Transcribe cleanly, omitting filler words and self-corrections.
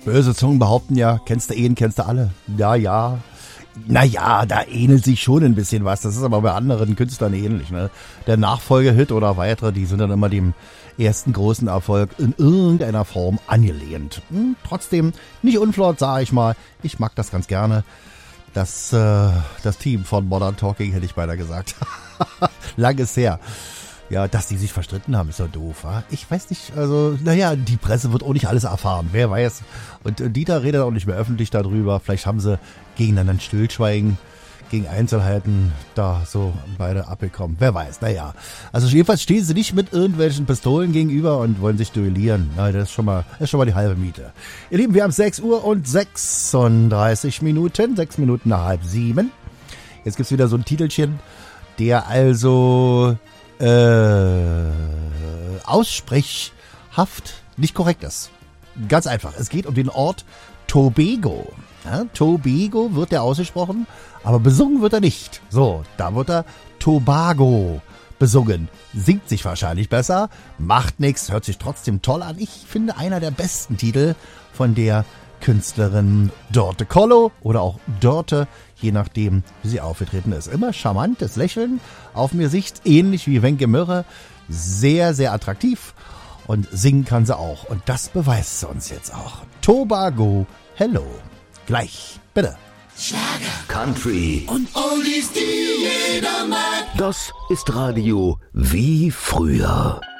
Böse Zungen behaupten ja, kennst du ihn, kennst du alle. Ja. Naja, da ähnelt sich schon ein bisschen was. Das ist aber bei anderen Künstlern ähnlich. Ne? Der Nachfolgehit oder weitere, die sind dann immer dem ersten großen Erfolg in irgendeiner Form angelehnt. Trotzdem nicht unflott, sage ich mal. Ich mag das ganz gerne. Das Team von Modern Talking, hätte ich beinahe gesagt. Lang ist her. Ja, dass die sich verstritten haben, ist doch doof, wa? Ich weiß nicht, also, naja, die Presse wird auch nicht alles erfahren, wer weiß. Und Dieter redet auch nicht mehr öffentlich darüber. Vielleicht haben sie gegeneinander ein Stillschweigen, gegen Einzelheiten da so beide abbekommen. Wer weiß, naja. Also jedenfalls stehen sie nicht mit irgendwelchen Pistolen gegenüber und wollen sich duellieren. Na, das ist schon mal die halbe Miete. Ihr Lieben, wir haben 6 Uhr und 36 Minuten, 6 Minuten nach 6:30. Jetzt gibt's wieder so ein Titelchen, der also aussprechhaft nicht korrekt ist. Ganz einfach. Es geht um den Ort Tobago. Ja, Tobago wird der ausgesprochen, aber besungen wird er nicht. So, da wird er Tobago besungen. Singt sich wahrscheinlich besser, macht nichts, hört sich trotzdem toll an. Ich finde einer der besten Titel von der Künstlerin Dorte Collo oder auch Dorte, je nachdem, wie sie aufgetreten ist. Immer charmantes Lächeln auf mir Sicht, ähnlich wie Wenke Mürre. Sehr, sehr attraktiv und singen kann sie auch. Und das beweist sie uns jetzt auch. Tobago, hello. Gleich, bitte. Schlager, Country und Oldies, die jeder mag. Das ist Radio wie früher.